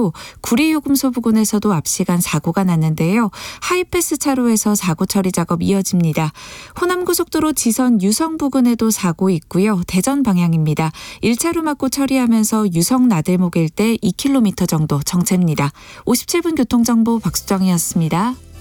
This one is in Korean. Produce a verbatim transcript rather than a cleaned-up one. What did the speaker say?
이후 구리요금소 부근에서도 앞시간 사고가 났는데요. 하이패스 차로에서 사고 처리 작업 이어집니다. 호남고속도로 지선 유성 부근에도 사고 있고요. 대전 방향입니다. 일 차로 막고 처리하면서 유성 나들목 일대 이 킬로미터 정도 정체입니다. 오십칠 분 교통정보 박수정이었습니다.